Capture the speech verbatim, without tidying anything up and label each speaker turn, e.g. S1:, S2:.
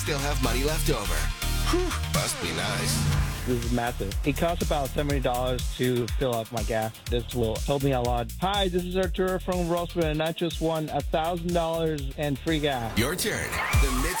S1: Still have money left over. Whew, must be nice.
S2: This is massive. It costs about seventy dollars to fill up my gas. This will help me a lot. Hi, this is Arturo from Roswell, and I just won one thousand dollars and free gas.
S1: Your turn. The Mid